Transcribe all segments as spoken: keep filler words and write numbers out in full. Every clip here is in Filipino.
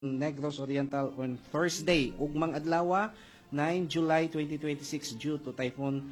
Negros Oriental on Thursday, ugmang adlaw, nine July twenty twenty-six, due to Typhoon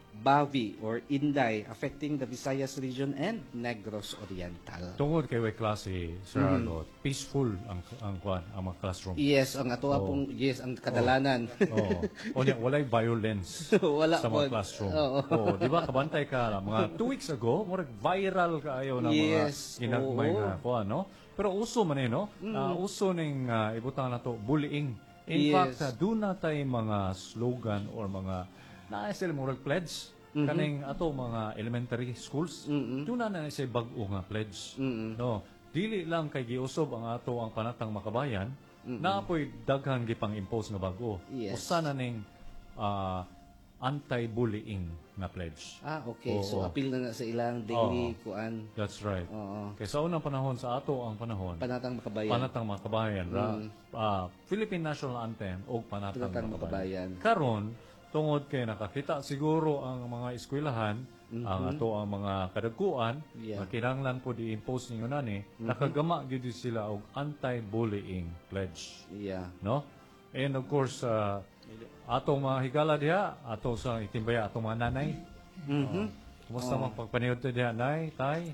Bavi or Inday affecting the Visayas region and Negros Oriental. Tungod kay way klase, Sir Mhm. Arlo, peaceful ang ang kwan, ang mga classroom. Yes, ang ato Oo. pong yes ang kadalanan. Oo. O niya, walay violence Wala sa po. mga classroom. Oo. Oo, di ba kabantay ka mga two weeks ago, murag viral kaayo na Yes, mga ginagmay oo. nga kuan, no? Pero uso man eh, no? Ah, uso ning ah, ibutang na to bullying. In Yes. fact, uh, doon na tayo mga slogan or mga naa sila murag pledge kaning ato mga elementary schools. Mm-mm. Doon na na siya bag-o nga pledge. Mm-mm. No, dili lang kay giusob ang ato ang panatang makabayan, na apoy daghan gipang impose nga bag-o. Yes. Usa na ning ah, anti-bullying nga pledge. Ah, okay. So Oo. appeal na na sa ilang daily kuan. That's right. Oo. Kay sa unang panahon sa ato ang panahon, Panatang makabayan. panatang makabayan ra ah, Philippine National Anthem o panatang, Panatang makabayan. makabayan. Karon tungod kay nakakita siguro ang mga eskwelahan, ang ato ang mga kadagkuan, Yeah. na kinahanglan po di-impose ninyo nani, nakagama gyud sila og anti-bullying pledge, Yeah. no? And of course, uh, atong mga higala diha, ato sa itimbaya atong mga nanay. Mhm. Kumusta oh. magpagpaniod to diha, nay, tay?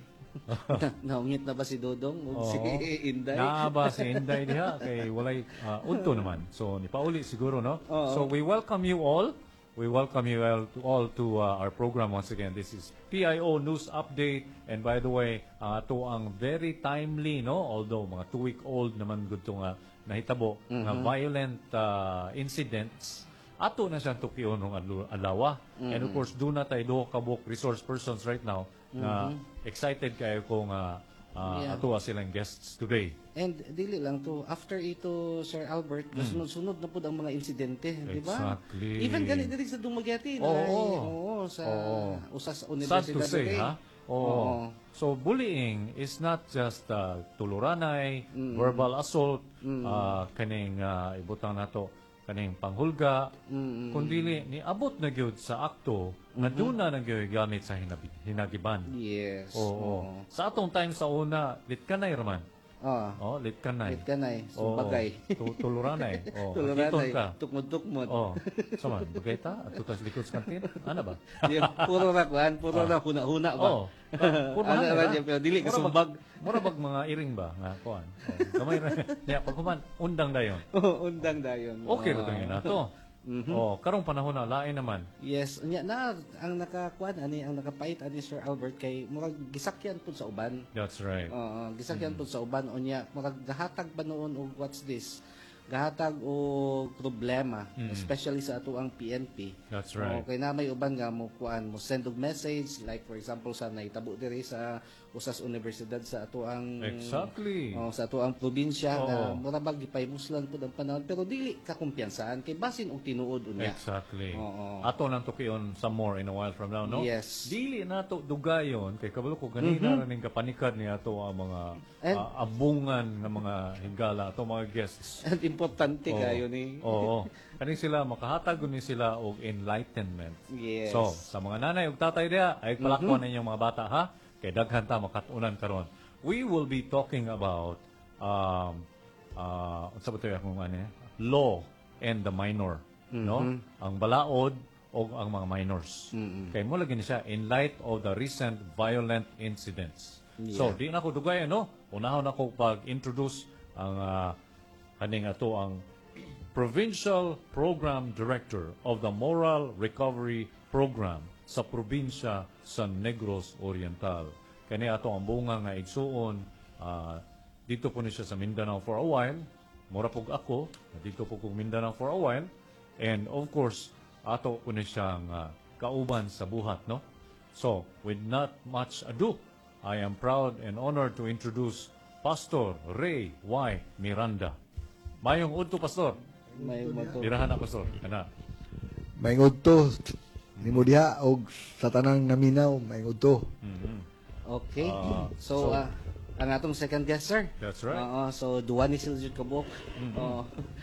Naungit na ba si Dodong o si Oo. Inday? Naa ba si Inday diha kay walay uh, udto naman. So ni pauli siguro, no? Oo. So we welcome you all. We welcome you all to all to uh, our program once again. This is P I O News Update, and by the way, uh, to ang very timely, no? Although mga two week old naman gud to nga nahitabo nga violent uh, incidents. Ato na siyang tukiyon ng adlaw. And of course, do na tayo duha ka buok resource persons right now na excited kayo kung uh, uh, Yeah. ato silang guests today. And dili lang to, after ito, Sir Albert, sunod-sunod na po ang mga insidente, di ba? Exactly. Even ganit diri sa Dumaguete. na- Oo. Oo, sa Oo. usa sa Sad to universidad. say, diri. ha? Oo. So, bullying is not just uh, tuluranay, verbal assault, uh, kaning uh, ibutang nato, kaning panghulga, kundi ni abot na gyud sa akto nga doon na nagyoy gamit sa hinabi, hinagiban. Yes. Oo. Sa atong time sa una, litkanay raman. Ah, Oh, litkanay. lit ka na eh. Oo. Sumbagay. Tu- Tuluranay. Oh, Tuluran hakiton ka. ay, tukmod-tukmod. Oh, sama, bagay ta, ato tas likod sa kantin. Ano ba? Di, puro na kuhan, puro na huna-huna ba? Oh. Puro Ano hangin, ra ha? dyan, pero dili ka Mura sumbag. bag- Mura bag mga iring ba nga kuan. Oh, gamay ra. Nya pag human undang dayon. Oo, undang dayon. Okay ra Oo. to yun ato. Oh, karong panahon na lain naman. Yes, unya na ang nakakuan ani ang nakapait ani Sir Albert kay murag gisakyan pud sa uban. That's right. Oo, gisakyan pud sa uban unya murag gahatag ba noon og what's this? Gahatag og problema, especially sa ato ang P N P. That's right. Okay na may uban nga mo kuan mo send og message like for example sa naitabo diri sa usas universidad sa ato ang Exactly. Oh, sa ato ang probinsya Oo. na mura bag gipaymuslan pud ang panahon pero dili ka kumpiyansahan kay basin og tinuod unya. Exactly. Oo. Ato nang tukion some more in a while from now, no? Yes. Dili nato dugayon kay kabalo ko ganina mm-hmm. ning kapanikad ni ato ang mga And- ah, abungan nga mga higala ato mga guests. At importante Oo. kayo ni. Oo. Kani sila makahatag ni sila og enlightenment. Yes. So, sa mga nanay ug tatay diha, ay palakon ninyong mga bata ha. Kay daghan ta makatunan karon. We will be talking about um uh unsa ba tayo akong ano eh? Law and the minor, no? Ang balaod o ang mga minors. Kay mo lagi ni siya in light of the recent violent incidents. So, di na ko dugay no. Unahon ako pag-introduce ang ah, kaning ato ang Provincial Program Director of the Moral Recovery Program sa probinsya sa Negros Oriental. Kani ato ang bunga nga igsuon, ah, dito po ni siya sa Mindanao for a while. Mura pug ako, dito po kong Mindanao for a while. And of course, ato po ni siyang ah, kauban sa buhat, no? So, with not much ado, I am proud and honored to introduce Pastor Ray Y. Miranda. Mayong udto, Pastor. May moto. Dirahan na, Pastor. Kana. Maingod to, nimo diha og sa tanang naminaw, maingod to. Mhm. Okay. Ah, so, so- ah, ang atong second guest, sir. That's right. Oo, so duwa ni Siljud Kabok. Oo.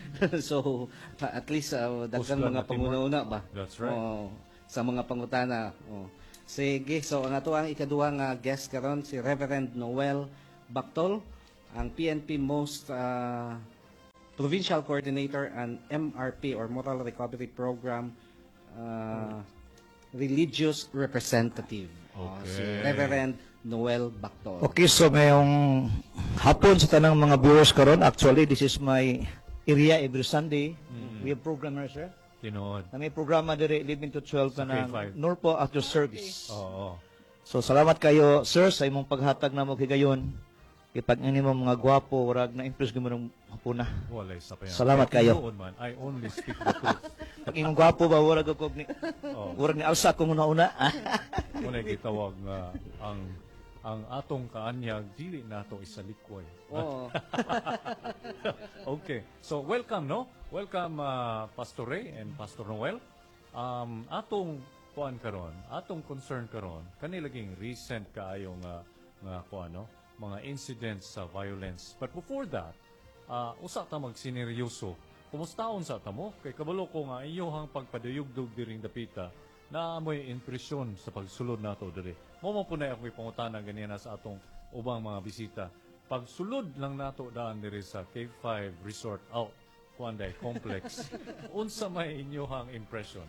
so, ah, at least uh, daghan Husgan mga na teamwork. panguna-una ba? That's right. Oo, sa mga pangutana. Oo. Sige, so ang ato ang ikaduhang nga guest karon si Reverend Noel Bactol, ang P N P most ah, provincial coordinator and M R P or Moral Recovery Program uh, religious representative. Uh, Okay. si Reverend Noel Bactor. Okay, so ngayong hapon sa tanang mga viewers karon, actually this is my area every Sunday. We have program na sir. Tinood. Na may programa dire eleven to twelve Sa ka K five. ng Norpo after service. Oo. So salamat kayo sir sa imong paghatag na mo kigayon. Ipag ngani mo mga gwapo, warag na impress gyud mo ng hapuna. Walay sa pa yan. Salamat kayo. Tinuod man, I only speak the truth. Pag imong gwapo ba warag ako ni Oh. warag ni alsa ko una-una. Muna gitawag nga ang ang atong kaanyag dili nato isalikway. Oo. Okay. So welcome no? Welcome uh, Pastor Ray and Pastor Noel. Um atong kuan karon, atong concern karon kani laging recent kaayo nga nga kuan no, mga incidents sa violence. But before that, uh, usa ta magsineryoso. Kumustaon sa tamo kay kabalo ko nga iyohang pagpaduyugdog diring dapita na amoy impresyon sa pagsulod nato diri. Mo mo punay ako ipangutana ganina sa atong ubang mga bisita. Pagsulod lang nato daan diri sa K five Resort out Kuanday Complex. Unsa may inyohang impression?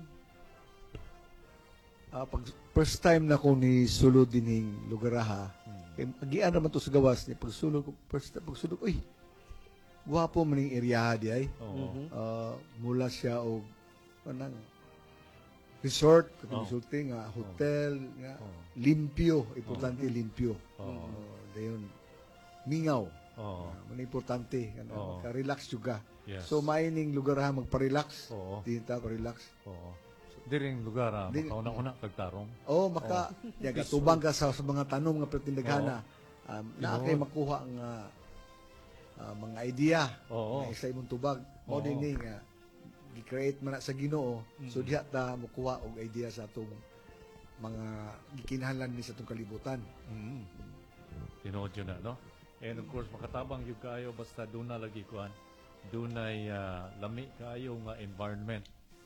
Ah, pag first time na ko ni sulod dining lugar ha. Hmm. Kay agian naman to sa gawas ni pagsulod ko first time pagsulod uy. Guwapo man ning area di ay. Oo. Ah, mula siya og kanang resort, katong Oh. sulti nga hotel nga Oh. limpyo, importante limpyo. Oo. Oh, dayon mingaw. Oo. Uh, man importante Oo. ano, ka-relax juga. Yes. So mining lugar ha magpa-relax. Oo. Di ta pa-relax. Oo. Diring lugar ah, Diri- makauna-una kagtarong. Oh, maka ya gatubang ka sa, sa mga tanom nga pertindaghana. Um, naa Yun. kay makuha ang ah, ah, mga idea Oo. nga isa imong tubag. Mao Oo. dinhi nga gi-create man na sa Ginoo. Mm. So diha ta makuha og idea sa atong mga gikinahanglan ni sa atong kalibutan. Mm. Tinood yun na, no? And of course, makatabang yung kayo basta doon na lagi kuhan. Doon ay uh, lami kayo nga environment.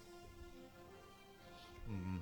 Mm.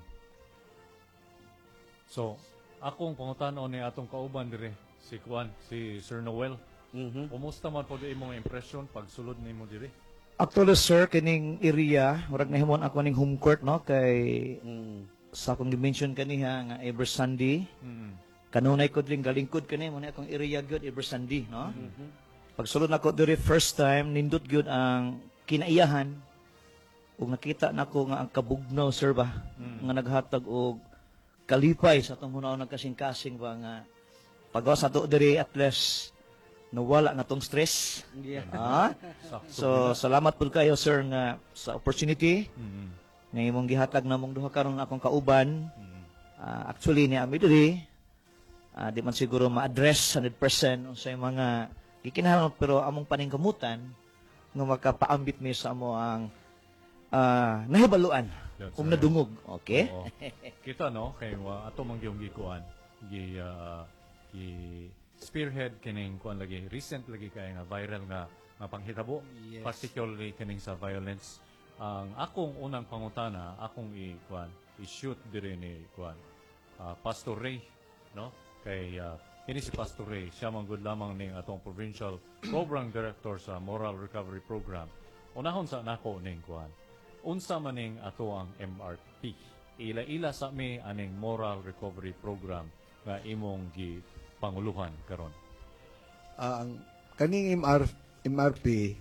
So, akong pangutanon ni atong kauban dire si Kuan, si Sir Noel. Mhm. Kumusta man po di imong impression pag sulod nimo dire? Actually sir, kining area, warag nahimon ako ning home court no kay Mm. sa akong dimension kaniha nga every Sunday. Mm. Kanunay ko din galingkod kani mo na akong area gyud every Sunday no. Pagsulod nako diri first time nindot gyud ang kinaiyahan ug nakita nako nga ang kabugnaw sir ba nga naghatag og kalipay sa atong hunaw nagkasing-kasing ba nga pagawa sa to diri at least nawala nga tong stress. Yeah. Ah? Sakto. So salamat pud kayo sir nga sa opportunity Mm. nga imong gihatag namong duha karon akong kauban. Mm. Ah, actually ni ami diri ah, di man siguro ma-address one hundred percent unsay mga gikinahanglan pero among paningkamutan nga makapaambit mi sa amo ang ah, nahibaluan That's kung right. nadungog. Okay? Oo. Kita no kay wa ato man gyung gikuan gi ah, gi spearhead kining kuan lagi recent lagi kay nga viral nga nga panghitabo Yes. particularly kining sa violence. Ang akong unang pangutana akong i kuan i-shoot dire ni kuan ah, Pastor Ray no kay ah, kini si Pastor Ray siya man gud lamang ning atong provincial program director sa Moral Recovery Program. Unahon sa nako ning kuan unsa man ning ato ang M R P ila-ila sa mi aning Moral Recovery Program nga imong gi panguluhan karon. Ah, ang kaning M R M R P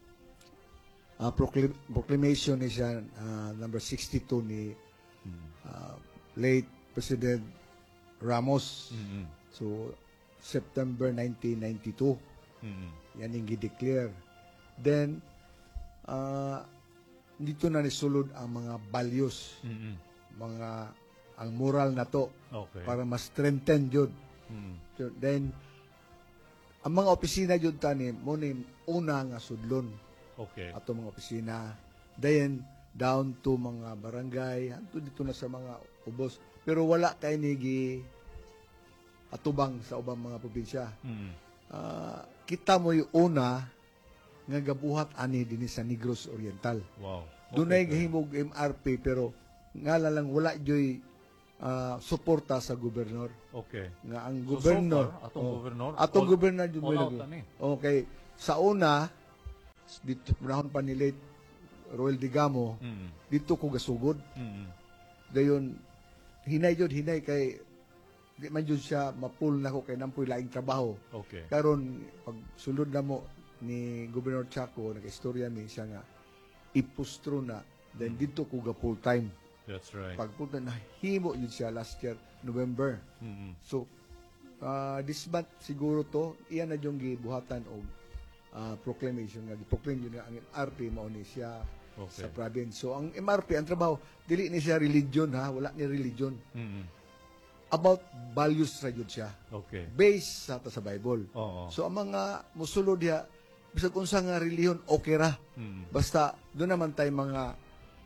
ah, proclam- proclamation ni siya ah, number sixty-two ni ah, late President Ramos. Mm. So September nineteen ninety-two Mm. yan yung gi-declare. Then ah, dito na nisulod ang mga values, Mm. mga ang moral na to Okay. para mas strengthen jud. Mm. So, then ang mga opisina jud tani mo ni una nga sudlon Okay. ato mga opisina, then down to mga barangay hantud dito na sa mga ubos, pero wala kay ni gi atubang sa ubang mga probinsya. Mm. Ah, kita mo yung una nga gabuhat ani dinhi sa Negros Oriental. Wow. Dunay Okay. gihimog M R P pero nga lang wala joy ah, suporta sa gobernador. Okay. Nga ang So, gobernador, so far, atong oh, gobernador, atong all- gobernador jud all may out nag- ani. Okay, sa una dito panahon pa ni late Roel Digamo, Mm. dito ko gasugod. Mm. Dayon hinay jud hinay kay di man jud siya mapul na ko kay nampoy laing trabaho. Okay. Karon pag sulod na mo ni Governor Chaco nag-istorya mi siya nga ipustro na then dito ko ga full time. That's right. Pagpunta na himo yun siya last year November. Mm. So uh, this month siguro to iyan na yung gibuhatan og uh, proclamation nga giproclaim yun nga ang M R P mao ni siya Okay. sa province. So ang M R P ang trabaho dili ni siya religion ha, wala ni religion. Mm. About values ra jud siya. Okay. Based sa ta sa Bible. Oo. So ang mga musulod diha bisag unsa nga relihiyon okay ra. Mm. Basta doon naman tay mga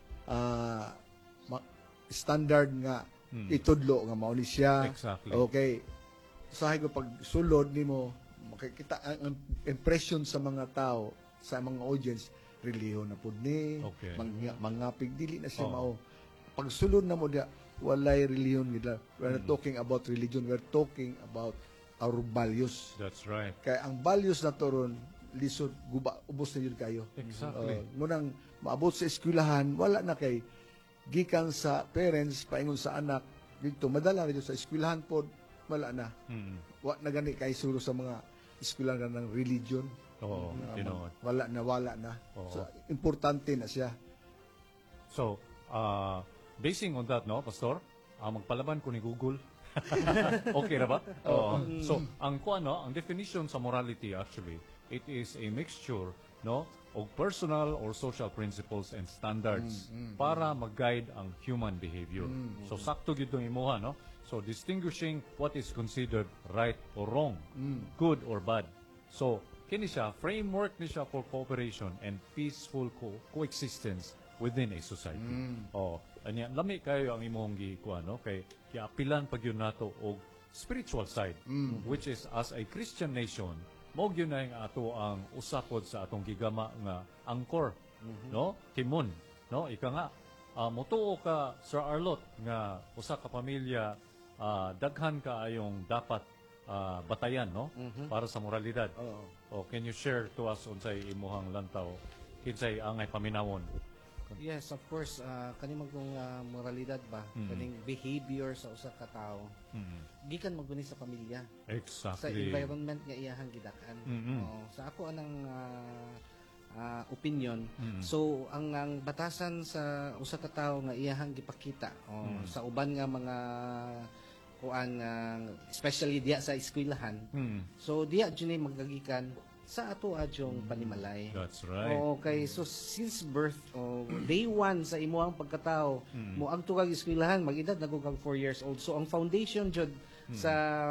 ah, ma- standard nga Mm. itudlo nga mao ni siya. Exactly. Okay. Usahay ko pag sulod nimo makikita ang ang impression sa mga tao, sa mga audience relihiyon na pud ni, Okay. mga mangapig dili na siya Oo. mao. Pag sulod na mo diha walay relihiyon gid. We're not Mm. talking about religion, we're talking about our values. That's right. Kaya ang values na toron lisod guba ubos na yun kayo. Exactly. Uh, ngunang maabot sa eskwelahan wala na kay gikan sa parents paingon sa anak dito madala na sa eskwelahan pod wala na. Mm. Wa na gani kay suro sa mga eskwelahan ng religion. Oo, Uh, tinuod. wala na wala na. Oo. So importante na siya. So, uh, basing on that, no, Pastor, uh, magpalaban ko ni Google. Okay na ba? Oo. So, ang kuan no, ang definition sa morality actually, it is a mixture, no, of personal or social principles and standards para mag-guide ang human behavior. So, sakto gyud tong imuha, no? So, distinguishing what is considered right or wrong, good or bad. So, kini siya framework ni siya for cooperation and peaceful co- coexistence within a society. Oh, anya lami kayo ang imong gikuan no kay giapilan pag yun nato og spiritual side which is as a Christian nation mo gyud na yung ato ang usakod sa atong gigama nga angkor no timon no ika nga uh, motuo ka Sir Arlot nga usa ka pamilya ah, daghan ka ayong dapat ah, batayan no para sa moralidad. Oo. Oh, can you share to us unsay imuhang lantaw kinsay angay paminawon? Yes, of course, uh, kanimang kung uh, moralidad ba, Mm. kaning behavior sa usa ka tawo, Mm. gikan maguni sa pamilya, sa Exactly. environment nga iyahang gidakan. Mm-mm. Oo, sa ako anang uh, uh, opinion, Mm. so ang ang batasan sa usa ka tawo nga iyahang gipakita oh, Mm. sa uban nga mga kuan nga especially diya sa eskwelahan. Mm. So diya jud magagikan sa ato adyong panimalay. That's right. Okay, so since birth, oh, day one sa imuang pagkatao, Mm. mo ang kag eskwelahan, mag-edad nagugag four years old. So ang foundation jud sa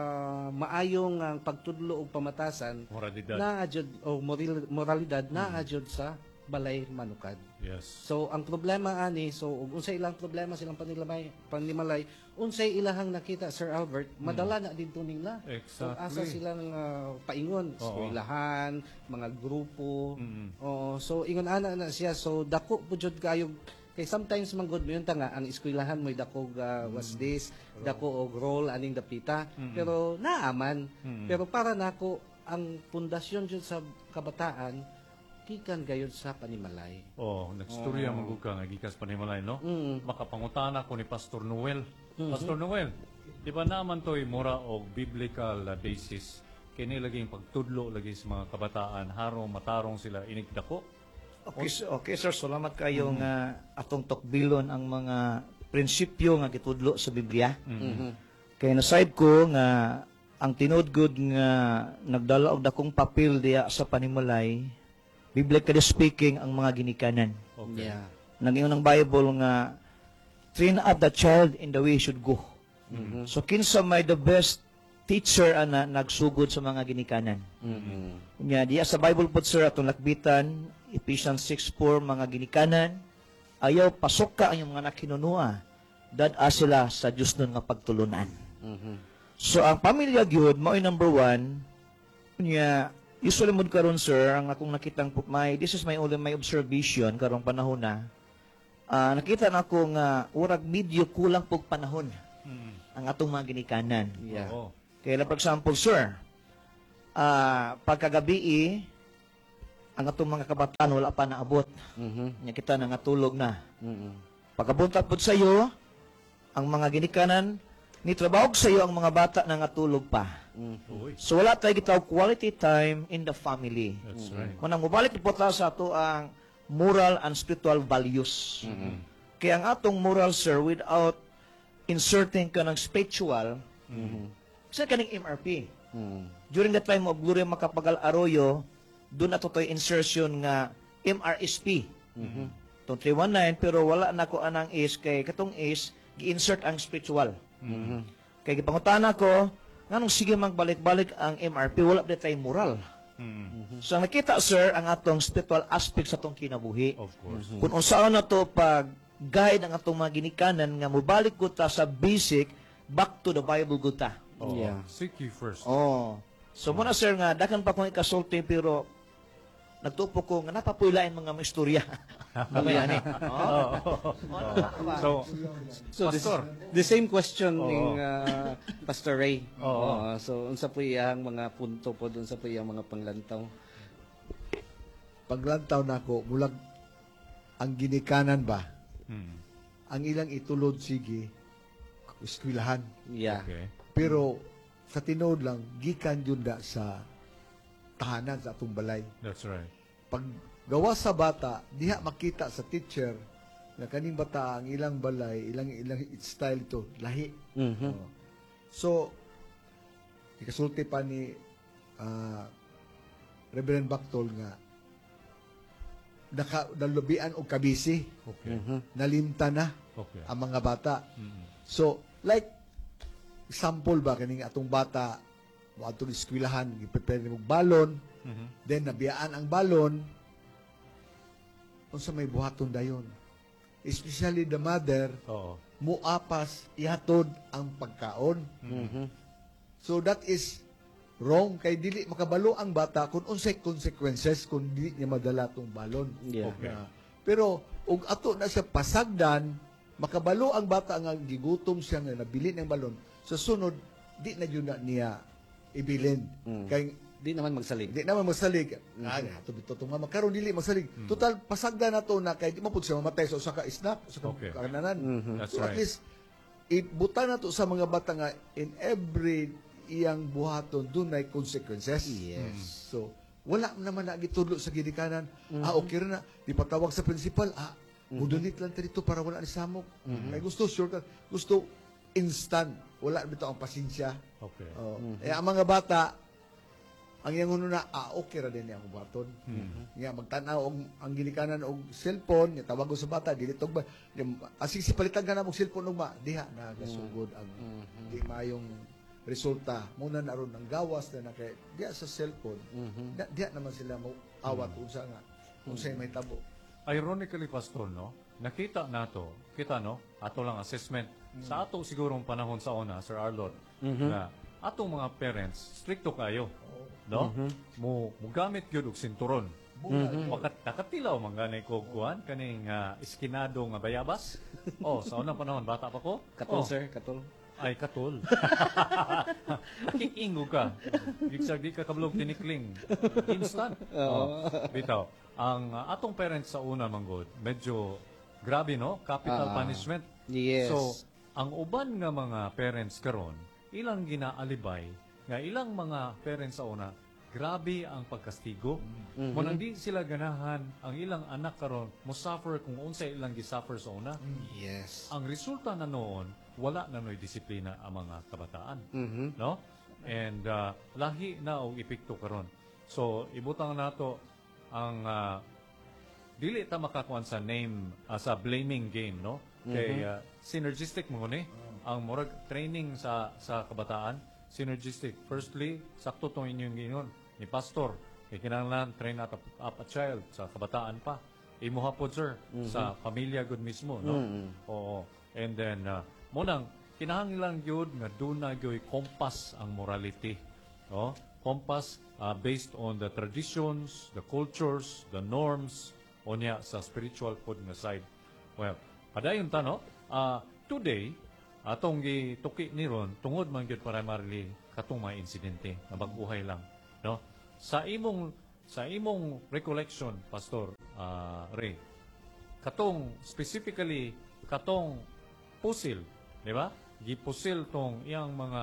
maayong ang pagtudlo og pamatasan Moralidad. na jud o moral, moralidad na jud sa balay manukad. Yes. So ang problema ani, so ug unsay ilang problema silang panimalay, panimalay, unsay ilahang nakita Sir Albert, madala na din tuning la. So Exactly. asa silang ah, paingon, Oo. eskwelahan, mga grupo. Mm. Oo, so ingon ana na siya, so dako po jud kayo kay sometimes man good mo nga ang eskwelahan mo'y dako uh, was this, dako og role aning dapita, pero naaman. Mm. Pero para nako ang pundasyon jud sa kabataan gikan gayud sa panimalay. Oh, nagstorya man gud ka nga gikas panimalay no. Mm. Makapangutana ko ni Pastor Noel. Pastor Noel, di ba naman to'y mura og biblical uh, basis kini laging pagtudlo lagi sa mga kabataan harong matarong sila inig dako? Okay, sir, okay sir, salamat kayo nga atong tokbilon ang mga prinsipyo nga gitudlo sa Biblia. Mhm. Kay naside ko nga ang tinudgod nga nagdala og dakong papel diya sa panimalay, biblically speaking, ang mga ginikanan. Okay. Yeah. Nangingon ng Bible nga train up the child in the way he should go. Mhm. So kinsa may the best teacher ana nagsugod sa mga ginikanan. Mhm. Nya diya sa Bible po sir atong lakbitan Ephesians six four mga ginikanan ayaw pasok ka ang iyong mga nakinunua dad-a sila sa Dios nun nga pagtulunan. Mhm. So ang pamilya gyud mao number one nya usually mod karon sir ang akong nakitang pu- may this is my only my observation karong panahon na ah, nakita na ako nga urag medyo kulang pug panahon Mm. ang atong mga ginikanan. Yeah. Oo. Kaya for example, sir, ah pagkagabi, ang atong mga kabataan wala pa naabot. Mhm. Nya kita nangatulog na. Mhm. Pagkabuntat pod sa iyo, ang mga ginikanan ni trabaho sa iyo ang mga bata nangatulog pa. Mhm. Uy, So wala tayo gitaw quality time in the family. that's right. Kung nang mubalik po ta sa ato ang moral and spiritual values. Kaya ang atong moral, sir, without inserting ka ng spiritual, sa kaning M R P. Mhm. During the time of Gloria Macapagal Arroyo, doon na to to'y insertion nga M R S P. Itong three nineteen, pero wala na ko anang is, kay katong is, gi-insert ang spiritual. Kay gipangutana ko, nganong sige magbalik-balik ang M R P, wala ba tayo moral. Mm. So nakita, sir, ang atong spiritual aspect sa atong kinabuhi. Of course. Kung unsaon na to pag guide ang atong mga ginikanan nga mobalik ko ta sa basic back to the Bible ko ta. Oo. Yeah. Seek ye first. Oh. So muna, sir, nga dakan pa kong ikasulti pero nagtupo ko nga napapuilain mga mga istorya. Mamaya ni. Oh. So, So this, Pastor. the same question Oo. ning uh, Pastor Ray. Oo. Oo. So unsa po iyang mga punto po dun sa po iyang mga panglantaw? Paglantaw na ako, mulag ang ginikanan ba, mm. ang ilang itulod sige, eskwelahan. Yeah. Okay. Pero sa tinuod lang, gikan yun da sa tahanan sa atong balay. That's right. Pag gawa sa bata, diha makita sa teacher na kaning bata ang ilang balay, ilang ilang style to, lahi. Mhm. Oh. So, ikasulti pa ni ah, Reverend Bactol nga naka nalubian og kabisi, Okay. nalimta na Okay. ang mga bata. Mm. So, like example ba kaning atong bata mo atong eskwelahan, gi-prepare ni mong balon, Mhm. then nabiyaan ang balon, unsa may buhaton dayon. Especially the mother, Oo. muapas ihatod ang pagkaon. Mhm. So that is wrong kay dili makabalo ang bata kung unsay consequences kung dili niya madala tong balon. Yeah. Okay. Na- pero ug ato na siya pasagdan, makabalo ang bata nga gigutom siya nga nabili ng balon. Sa sunod di na yun na niya ibilin. Mm. Kay Di naman magsalig. di naman magsalig. Ah, ato bito tong mama karon dili magsalig. Total pasagdan nato na kay di mo pud siya mamatay sa usa ka snap sa Okay. kananan. That's So at right. least ibutan nato sa mga bata nga in every iyang buhaton dunay consequences. Yes. So wala naman na gitudlo sa ginikanan. Ah, okay ra na. Di patawag sa principal. Ah, mudunit lang ta dito para wala ni samok. Kay gusto shortcut. Gusto instant. Wala bitaw ang pasensya. Okay. Oh. Eh, ang mga bata, ang iyang huno na, ah, okay ra din ang buhaton. Nga, magtanaw og ang ginikanan og cellphone, nga tawag ko sa bata, dili tog ba, asig si palitan ka na mong cellphone og ma, diha na gasugod ang di mayong resulta. Muna na ron ang gawas na na kay diha sa cellphone. Di- Diha naman sila mo awat unsa nga unsay may tabo. Ironically, Pastor, no? Nakita nato, kita, no? Ato lang assessment. Sa ato sigurong panahon sa una, Sir Arlot, na atong mga parents, stricto kayo. No? Mo, mo gamit yun og sinturon. Makat, nakatilaw man ganay ko kuhan, kaning uh, iskinado nga bayabas. Oh, sa unang panahon, bata pa ko. Katol, oh, sir. Katol. Ay, katol. Kikingo ka. Gigsag di ka kablog tinikling. Instant. Oh, bitaw. Ang uh, atong parents sa una, manggod, medyo grabe, no? Capital Ah, punishment. yes. So, ang uban nga mga parents karon, ilang ginaalibay, nga ilang mga parents sa una, grabe ang pagkastigo. Mhm. Mo nang di sila ganahan, ang ilang anak karon mo suffer kung unsay ilang gi-suffer sa una. Yes. Ang resulta na noon, wala na noy disiplina ang mga kabataan. Mhm. No? And uh, lahi na og epekto karon. So ibutang nato ang uh, dili ta makakuan sa name uh, sa blaming game, no? Kay uh, synergistic mo ni ang murag training sa sa kabataan, synergistic. Firstly, sakto tong inyong giingon ni pastor, kay kinahanglan train up, up a child sa kabataan pa. Imo hapon sir sa pamilya gud mismo, no? Oo. And then uh, mo nang kinahanglan gyud nga doon na gyoy compass ang morality, no? Compass uh, based on the traditions, the cultures, the norms onya sa spiritual pod nga side. Well, padayon ta, no? Uh, today atong gituki ni ron tungod man gyud primarily katong mga insidente nga bag-uhay lang, no? Sa imong sa imong recollection, Pastor ah, Ray, katong specifically katong pusil, di ba? Gipusil tong iyang mga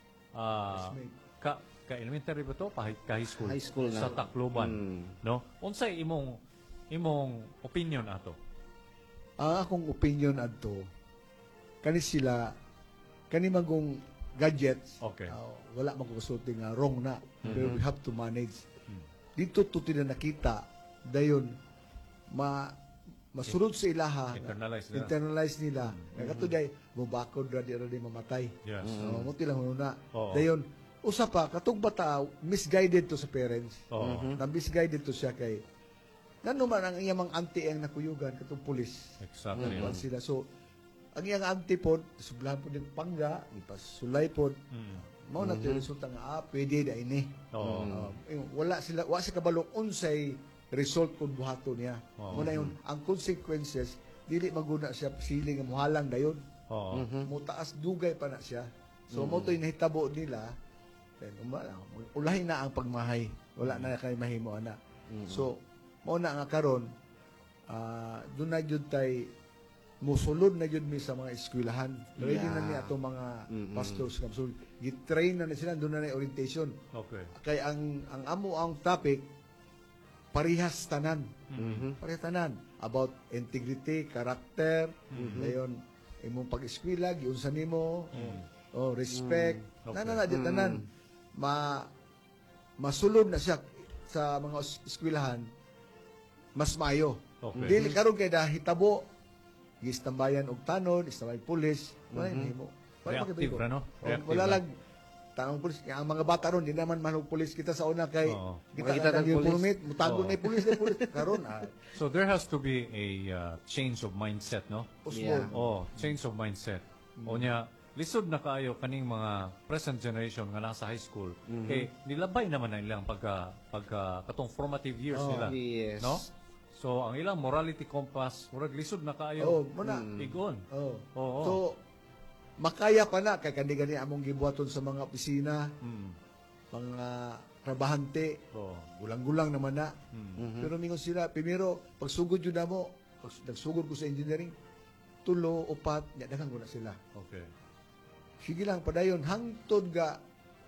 ah, ka ka elementary ba to? Pa, ka high school. High school na. Sa Tacloban, Mm. no? Unsay imong imong opinion ato? Ang akong opinion adto, kani sila, kani magong gadgets, Okay. ah, wala magkusulti nga wrong na. Pero we have to manage. Mm. Dito to tila nakita, dayon, ma masulod sa ilaha, Internalize nila. internalize nila. Kaya kato day, mubakod ra di ra di mamatay. Yes. So, mo tilang na. Oo. Dayon, usa pa, katong bata, misguided to sa parents. Oo. Na misguided to siya kay, ngano man ang iyang mga auntie ang nakuyugan, katong pulis. Exactly. Kuwan sila. So, ang iyang auntie po, sublahan po din pangga, ipasulay po, Mm. mao na to yung resulta nga, ah, pwede da ini. Oo. Uh, yung wala sila, wala sa kabalong unsay result kung buhato niya. Oo. Muna yun, ang consequences, dili maguna siya siling nga muhalang dayon. Oo. Mutaas dugay pa na siya. So, mo to yung nahitabo nila, then, umala, ulahin na ang pagmahay. Wala na kay mahimo ana. So, mao na nga karon, ah doon na jud tay musulod na jud mi sa mga eskwelahan. Ready na ni ato mga pastors kam so gitrain na, na sila doon na na orientation. Okay. Kay ang ang amo ang topic parihas tanan. Parihas tanan about integrity, character, dayon imong pag-eskwela giunsa nimo, oh respect. Okay. Nana na di tanan ma masulod na siya sa mga es- eskwelahan mas mayo. Okay. Dili karon kay dahitabo gistambayan og tanon, istambayan pulis, wala mm mo. Reactive ra, no? Reactive Wala ra. lang tanong pulis, kaya ang mga bata ron, di naman manong pulis kita sa una kay Oo. kita Makita na ng yung pulis. permit, mutago Oo. na yung pulis, na yung pulis. Karon, ah, So there has to be a uh, change of mindset, no? usbon. Yeah. Oh, change of mindset. O niya, lisod na kaayo kaning mga present generation nga nasa high school. Kay nilabay naman na ilang pagka pagka katong formative years Oh. nila. Yes. No? So ang ilang morality compass, murag lisod na Oh, kaayo. muna. Igon. Oh. Oo. So, makaya pa na, kay kani-gani among gibuhaton sa mga opisina, Mm. mga trabahante, Oo. gulang-gulang naman na. Mm. Pero mingon sila, primero, pagsugod yun na mo, pag nagsugod ko sa engineering, tulo, upat, nya daghang ko na sila. Okay. Sige lang, padayon, hangtod ga,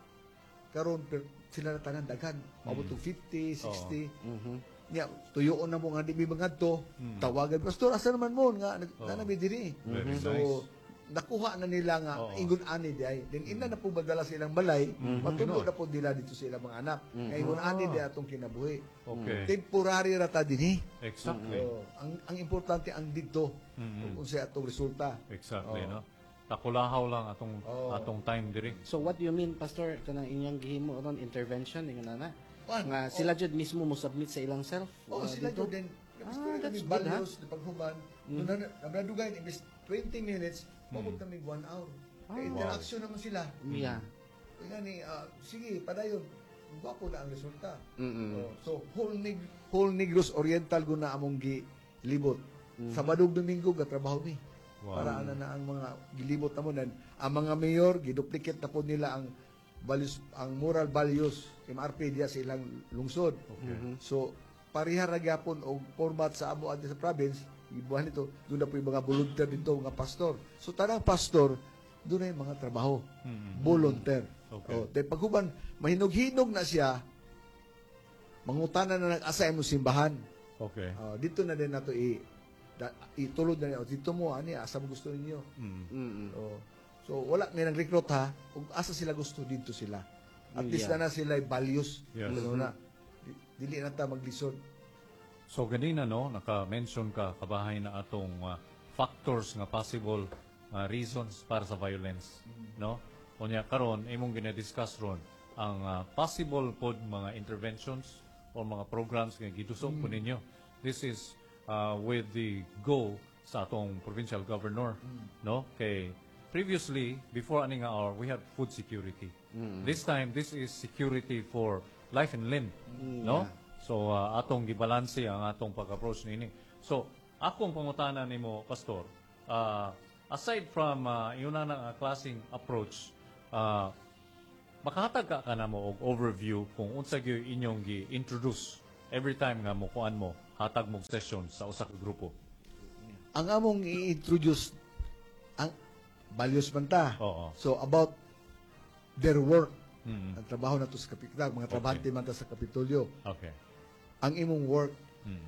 karon per, sila na tanan daghan, maabot og fifty, sixty. Nya, tuyoon na mo nga di mi mga to, Mm. tawagan, Pastor, asa naman mo, nga, Oo. na nami diri. Very So, nice. nakuha na nila nga, Oo. ingon ani di ay. Then, ina na po badala sa ilang balay, matundo na po nila dito sa ilang mga anak. Kaya ingon ani di atong kinabuhi. Okay. Temporary rata din eh. Exactly. Oo. ang ang importante ang dito Mhm. kung sa atong resulta. Exactly, Oo. no? Takulahaw lang atong Oo. atong time diri. So what do you mean, Pastor, kanang inyong gihimo ron intervention ingon na? Wan, Nga sila jud mismo mo submit sa ilang self. Oo, uh, sila dito? yun din. Ah, Ah, that's kami good, ha? values, na paghuman. Mm. Doon na, nabradugay, imbes twenty minutes, mabot kami one hour. Kaya Ah. interaction naman sila. Yeah. Kaya ni, ah, sige, padayon. Gwapo na ang resulta. Mm-mm. Oh, so, whole, Neg whole Negros Oriental ko na among gilibot. Sabado Domingo, gatrabaho ni. Wow. Para ana na ang mga gilibot na mo. Nan, ang mga mayor, giduplicate na po nila ang values, ang moral values, M R P diya sa ilang lungsod. Okay. So, pariha ra gyapon og format sa amo adto sa province, ibuhan nito, doon na po yung mga volunteer dito, mga pastor. So, tanang pastor, doon na yung mga trabaho. Mhm. Volunteer. Okay. Oh, tay paghuban, mahinog-hinog na siya, mangutana na nag-asay mo simbahan. Okay. Oh, dito na din nato i da, itulod na niya. Oh, dito mo, ani, asa mo gusto ninyo. Mm. Mm-mm. Oh, so, wala nilang recruit ha. Kung asa sila gusto, dito sila. At Mm, least yeah. na na sila values. Yes. Ano na, di- dili na ta maglisod. So ganina no, naka-mention ka kabahay na atong uh, factors nga possible uh, reasons para sa violence, no? Unya karon imong gina-discuss ron ang uh, possible pod mga interventions o mga programs nga gidusok po ninyo. This is uh, with the go sa atong provincial governor, no? Kay previously before aning nga hour we had food security. This time this is security for life and limb, no? So uh, atong gibalanse ang atong pag-approach nini. So akong pangutana nimo pastor, uh, aside from uh, yun na nga klaseng approach, uh, makahatag ka ka na mo og overview kung unsa gyud inyong gi-introduce every time nga mukuan mo, hatag mong session sa usa ka grupo. Ang among i-introduce ang values man ta. Oo. So about their work, Mm. ang trabaho na to sa kapital, mga trabahante man ta sa Kapitolyo. Okay. Ang imong work, Mm.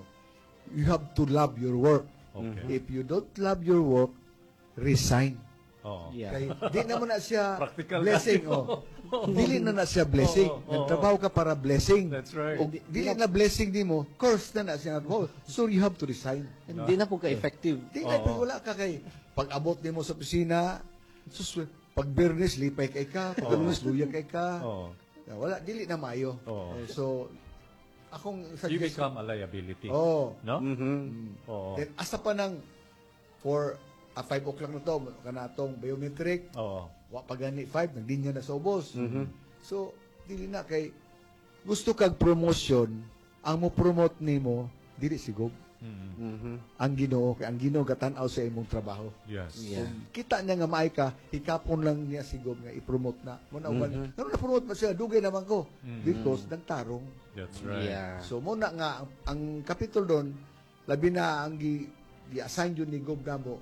you have to love your work. Okay. If you don't love your work, resign. Oo. Yeah. Kay di na mo na siya Practical blessing. na. Oh. Dili na na siya blessing. Oo, oo, Nagtrabaho ka para blessing. That's right. O dili na blessing di mo, curse na na siya. Oh, so you have to resign. Hindi na po ka-effective. Di na pag wala ka kay pag-abot di mo sa opisina, sus, pag Bernes lipay kay ka, pag Lunes luya kay ka. Oo. Wala dili na mayo. Oo. Eh, So akong You suggest- become a liability. Oh. No? Mhm. Oo. Then asa pa nang for uh, five o'clock na to, kana tong biometric, Oo. wa pa gani five, nagdinya na sa ubos. So, dili na kay gusto kag promotion, ang mo promote nimo dili sigog. Mm. Mhm. Ang Ginoo kay ang Ginoo gatan-aw sa imong trabaho. Yes. Yeah. Kung kita niya nga maay ka, hikapon lang niya sigog nga i-promote na. Mo na uban. Mhm. Ano na promote pa siya, dugay naman ko. Mhm. Because nagtarong. That's right. Yeah. So mo na nga ang, ang kapitol doon, labi na ang gi, gi-assign yun ni Gob Namo,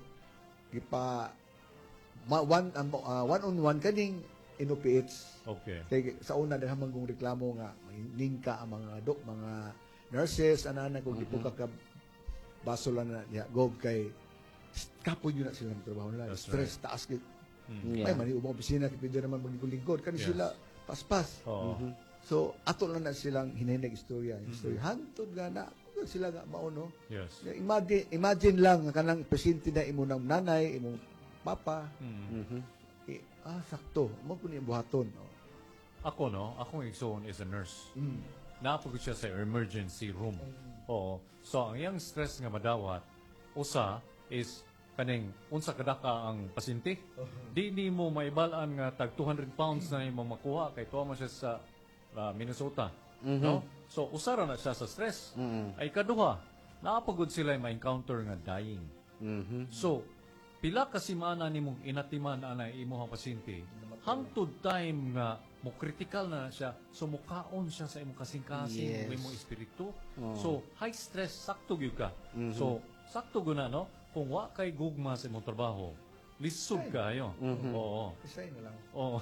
gipa ma, one, um, uh, one on one kaning N O P H. Okay. Kay sa una dahil manggong reklamo nga ningka ang mga dok, mga nurses, ana-ana kung mm-hmm. ka baso lang na niya Gob kay kapoy yun na sila ng trabaho nila. That's Stress, taas kay Mm. Yeah. ay mani ubang opisina kay pwede naman maglingkod kani Yes. sila paspas. Oo. So ato lang na silang hinayag istorya. Mm-hmm. Istorya hantod nga na ako sila nga mauno. Yes. Imagine, imagine lang nga kanang presidente na imo ng nanay, imong papa. Mm. Mhm. Eh, ah, sakto. Mo ko ni buhaton. Oh. Ako, no? Akong igsoon is a nurse. Mm. Napagod siya sa emergency room. Oo. So, ang iyang stress nga madawat, usa is kaning unsa kadaka ang pasyente. Di ni mo maibalaan nga tag two hundred pounds na imo makuha kay tuwa man siya sa ah, Minnesota. No? So, usara na siya sa stress. Mhm. Ay kaduha, naapagod sila ma-encounter nga dying. Mhm. So, pila ka simana nimong inatiman ana imong pasyente, hangtod time nga mo critical na siya, so mukaon siya sa imong kasing-kasing, Yes. imong espiritu. Oh. So, high stress, sakto gyud ka. So, sakto guna, no? Kung wa kay gugma sa imong trabaho, lisod kayo. Oo. Resign na lang. Oo.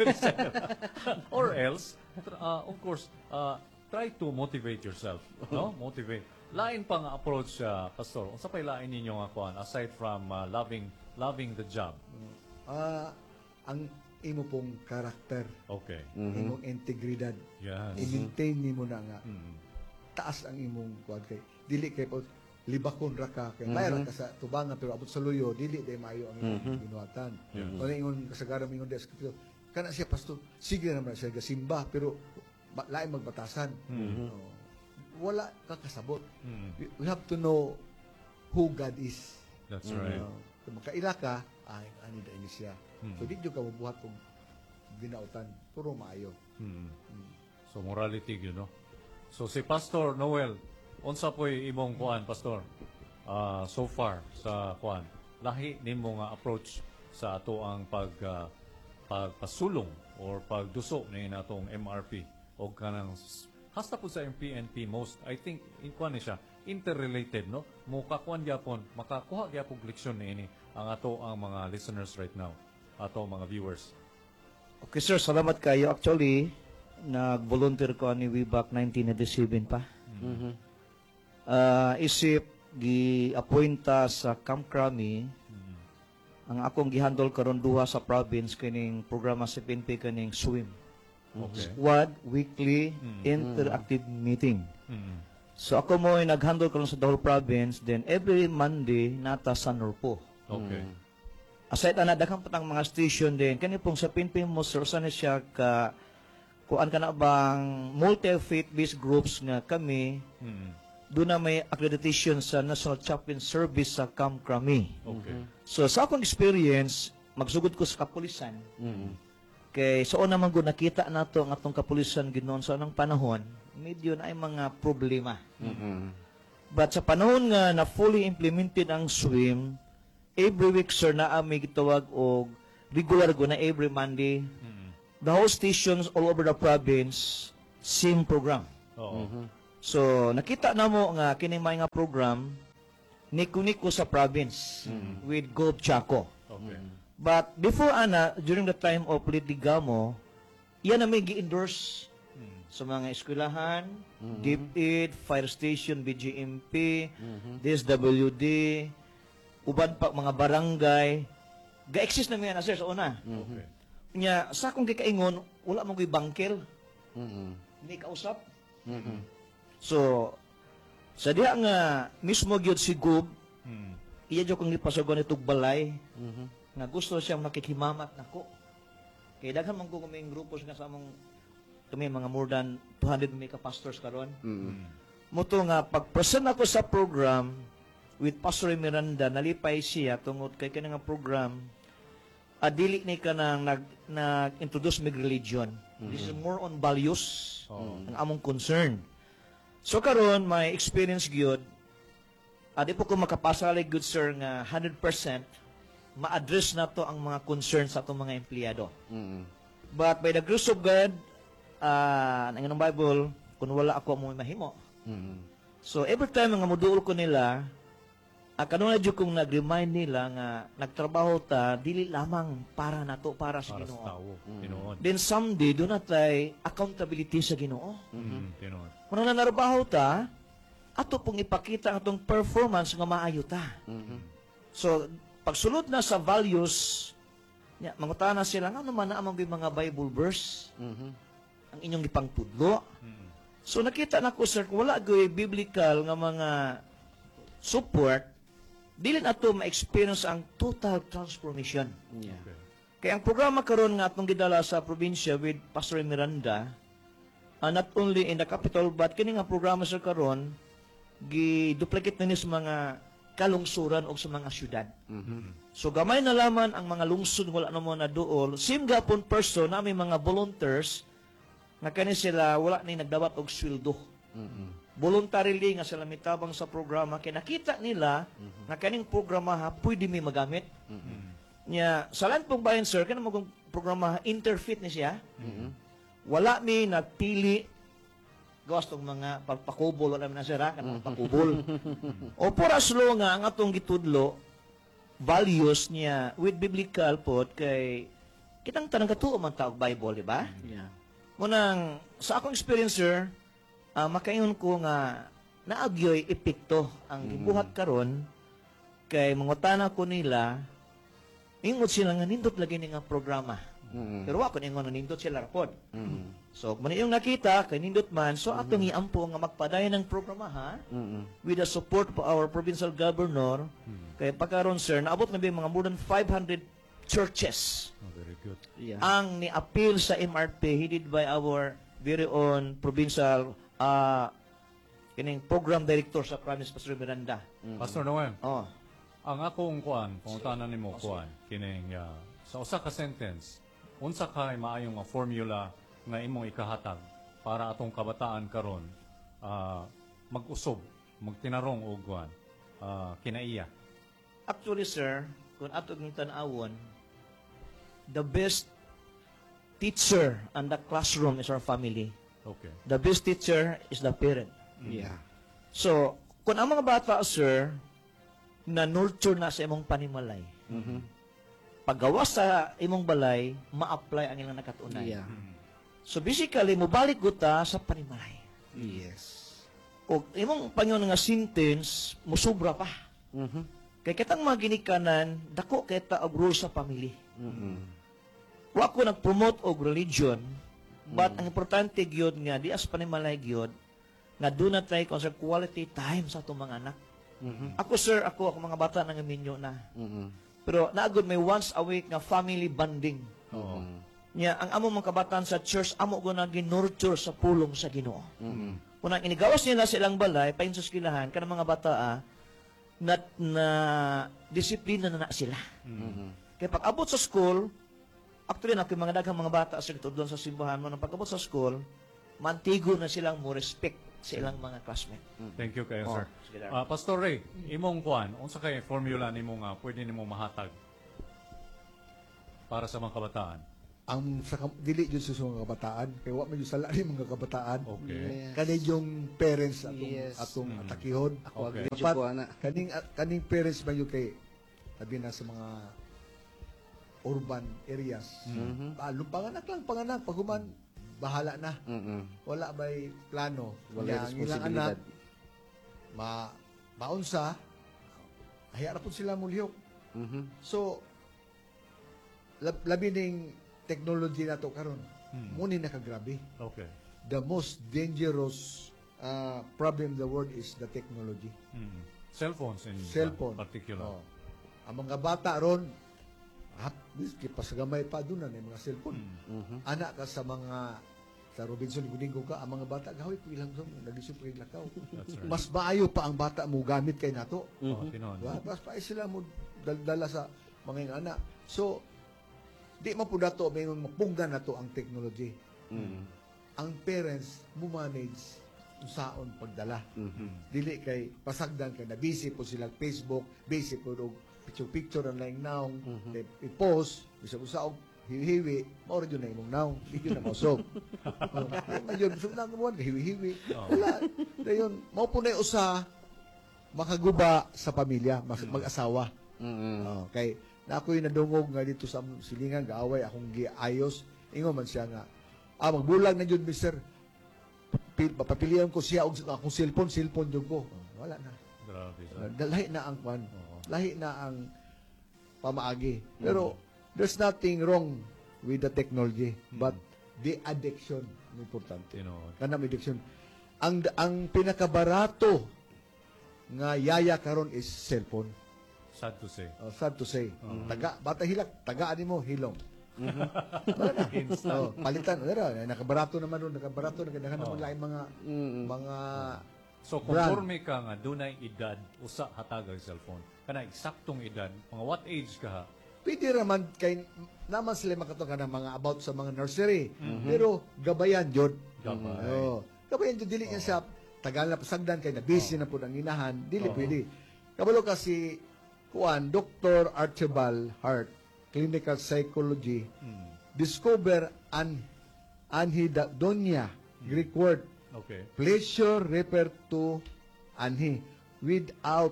Or else, tr- uh, of course, uh, try to motivate yourself. No? Motivate. Lain pa nga approach, uh, Pastor. Unsa pay lain ninyo nga kuan aside from uh, loving loving the job? Ah, ang imo pong karakter, Okay. imong integridad, Yes. i-maintain nimo na nga Mm. taas ang imong kuan kay dili kay po libakon ra ka kay mayroon ka sa tubangan pero abot sa luyo dili day maayo ang imong ginuhatan. Yeah. Ano ingon kasagaran ingon des kana siya pastor sige naman siya gasimba pero ba, lain magbatasan. Oo. Wala ka kasabot. Mm. We- We have to know who God is. That's right. Uh, kung makaila ka, ay, ani da ini siya. Mm. So, di nyo ka mabuhat kung ginautan. Puro maayo. Mm. So morality yun, no? So si Pastor Noel, unsa po'y imong kuan, Pastor? Ah, so far sa kuan, lahi nimo nga approach sa ato ang pag ah, pagpasulong or pagduso ni natong M R P o kanang s- hasta po sa P N P most, I think in kuan ni siya interrelated, no? Mukakuan gyapon, makakuha gyapon leksyon niini ang ato ang mga listeners right now, ato mga viewers. Okay sir, salamat kayo. Actually, nag-volunteer ko ni way back nineteen eighty-seven pa. Mhm. Ah, isip gi-appointa sa Camp Crami. Ang akong gihandle karon duha sa province kining programa sa P N P kaning swim. Okay. Squad weekly interactive meeting. Mm. So ako mo ay nag-handle karon sa the whole province, then every Monday nata sa Norpo. Okay. Aside ana daghang patang mga station din kani pong sa P N P mo sir sa siya ka kuan kana bang multi-faith based groups nga kami Mm. doon na may accreditation sa National Chaplain Service sa Camp Crami. Okay. So sa akong experience, magsugod ko sa kapulisan. Mhm. Kay so naman ko nakita nato ang atong kapulisan ginoon sa anong panahon, medyo na ay mga problema. Mhm. But sa panahon nga na fully implemented ang swim, every week sir na ami gitawag og regular go na every Monday. Mm. The whole stations all over the province same program. Oo. So, nakita na mo nga kining may nga program niko-niko sa province with Gob Chaco. Okay. But before ana, during the time of Litigamo, yan na may gi-endorse sa mga eskwelahan, DepEd, Fire Station, B G M P, D S W D, uban pa mga barangay. Ga-exist na mga na, sir, sa una. Okay. Nya, sa akong gikaingon, wala mong bangkel. Mhm. Hindi kausap. Mhm. So, sa diha nga, mismo gyud si Gob, Mm. iya jo kong ipasugon itong balay, Mhm. nga gusto siyang makikimamat nako. Kaya daghan man ko kaming grupos nga sa among kami mga more than two hundred may ka-pastors karon. Mhm. Muto nga pag-present ako sa program with Pastor Miranda, nalipay siya tungod kay kani nga program adili ni ka nang nag nag-introduce mig religion. This is more on values Oo. ang among concern. So karon may experience gyud. Adi po ko makapasalig good sir nga one hundred percent ma-address na to ang mga concerns sa atong mga empleyado. Mhm. But by the grace of God, uh, nang ng Bible, kung wala ako mo mahimo. Mhm. So every time nga moduol ko nila, uh, kanuna jud kong nag-remind nila nga nagtrabaho ta dili lamang para nato para sa Para sa Ginoo. tao. Tinuod. Then someday do na tay accountability sa Ginoo. Mm. Tinuod. Kung nanarabaho ta, ato pong ipakita ang atong performance nga maayo ta. Mhm. So pagsulod na sa values, nya mangutana sila nga naman na amang mga Bible verse Mhm. ang inyong gipangtudlo. Mm. So nakita na ko sir, kung wala goy biblical nga mga support, dili na to ma-experience ang total transformation. Yeah. Okay. Kaya ang programa karon nga atong gidala sa probinsya with Pastor Miranda, uh, not only in the capital but kini nga programa sir karon gi-duplicate na ni sa mga kalungsuran o sa mga syudad. Mhm. So gamay na laman ang mga lungsod wala na mo na duol. Same gapon person na may mga volunteers nga kani sila wala ni nagdawat og sweldo. Mhm. Voluntarily nga sila mitabang sa programa kay nakita nila nga kaning programa ha pwede mi magamit. Nya sa land pong bayan sir kana mo kung programa interfit ni siya. Mhm. Wala mi nagpili gawas tong mga pagpakubol wala na sir ha kanang pagpakubol. O por as long nga ang atong gitudlo values niya with biblical pod kay kitang tanang katuo man ta og Bible, di ba? Yeah. Munang sa akong experience sir, ah, makaingon ko nga naagyoy epekto ang gibuhat karon kay mangutana ko nila ingod sila nga nindot lagi ni nga programa. Mhm. Pero wa ko ingon nga nindot sila rapod. Mhm. So, kung yung nakita, kay nindot man, so atong iampo nga magpadayon ng programa, ha? Mhm. With the support of our provincial governor, kay pagkaron, sir, naabot na ba yung mga more than five hundred churches Oh, very good. Yeah. ang ni-appeal sa M R P headed by our very own provincial uh, kining program director sa province, Pastor Miranda. Pastor Noel, Oh. ang akong kuan, pangutanan nimo kuan, kining uh, sa usa ka sentence, unsa kay maayong nga formula nga imong ikahatag para atong kabataan karon uh, mag-usob, magtinarong og kuan, uh, kinaiya. Actually, sir, kung ato ng tanawon, the best teacher and the classroom is our family. Okay. The best teacher is the parent. Yeah. So, kung ang mga bata, sir, na nurture na sa imong panimalay, Mhm. paggawa sa imong balay, ma-apply ang ilang nakatunan. Yeah. So, basically, mubalik guta sa panimalay. Yes. O imong panyon nga sentence, musubra pa. Mhm. Kay kitang mga ginikanan, dako kita og rule sa family. Mhm. Wa ko nag-promote og religion, but ang importante gyud nga di as panimalay gyud nga do na try sa quality time sa atong mga anak. Mhm. Ako sir, ako ako mga bata nang minyo na. Mhm. Pero naagod may once a week nga family bonding. Oo. Nya ang amo mga kabataan sa church amo ko na ginurture sa pulong sa Ginoo. Mhm. Kung ang inigawas nila sa ilang balay pain sa eskwelahan kanang mga bata ah, na, na disiplina na na sila. Mhm. Kaya pag abot sa school, actually na kay mga daghang mga bata sa doon sa simbahan mo nang pag abot sa school, mantigo na silang mo respect sa ilang mga classmate. Thank you kayo, Oh, sir. sige, Dar. Ah, Pastor Ray, imong kuan, unsa kay formula nimo nga pwede nimo mahatag para sa mga kabataan? ang sa kam- dili jud sa mga kabataan kay wa man jud sala ni mga kabataan. Okay. Yes. Kani yung parents atong Yes. atong Mm. atakihon. Ako Okay. agree Dapat ko ana. kaning kaning parents man yung kay sabi na sa mga urban areas. Mhm. Ah, panganak lang panganak pag human bahala na. Mm. Wala may plano. Wala Kaya ang ilang responsibilidad. anak ma maunsa hayara po sila mulihok. Mhm. So lab, labi ning technology na to karon. Hmm. Muni na kagrabe. Okay. The most dangerous uh, problem in the world is the technology. Mm. Cellphones in Cellphone. particular. Oh. Ang mga bata ron, ah, miski pasagamay pa doon na mga cellphone. Mhm. Anak ka sa mga sa Robinson Gudingo ka, ang mga bata gahoy ko ilang song nagisip ko lakaw. That's right. Mas maayo pa ang bata mo gamit kay nato. Oh, tinuod. Diba? Mas pa sila mo dal- dala sa mga yung anak. So di man po dato may mapunggan nato ang technology. Mhm. Ang parents mo manage kung saon pagdala. Mhm. Dili kay pasagdan kay na busy po sila Facebook, busy po og picture-picture ang laing naong, Mhm. mm i-post, bisag usa og hiwi-hiwi, mao rin yun na imong naong, di yun na mausog. Oh, Mayon, bisag na kumuhan, hiwi-hiwi. Oh. Wala, dayon, mao po na yung usa, makaguba sa pamilya, mas, mag-asawa. Mhm. Oh, kay na ako'y nadungog nga dito sa silingan, gaaway, akong giayos, ingo man siya nga, ah, magbulag na yun, mister, Pil, papapilihan ko siya og akong cellphone, cellphone jud ko. Oh, wala na. Grabe. Uh, sir. lahi na ang kwan. Oo. Lahi na ang pamaagi. Pero there's nothing wrong with the technology, but the addiction ang importante. Tinuod. Kanang addiction. Ang ang pinakabarato nga yaya karon is cellphone. Sad to say. Oh, sad to say. Taga bata hilak, tagaan nimo hilom. Instant. Oh, palitan, dara, nakabarato naman ron, nakabarato, nagadahan naman Oh. lain mga Mhm. mga So, brand. conforme ka nga, dunay edad, usa hatag ang cellphone. Kana eksaktong edad, mga what age ka ha? Pwede raman kay naman sila makatong kanang mga about sa mga nursery. Pero gabayan jud. Gabay. Oh, gabayan jud dili niya siya tagal na pasagdan kay na busy na pud ang inahan, dili Oo. pwede. Kabalo kasi kuan Doctor Archibald Hart, clinical psychology, Mm. discover an anhedonia, Greek word. Okay. Pleasure refer to anhi. Without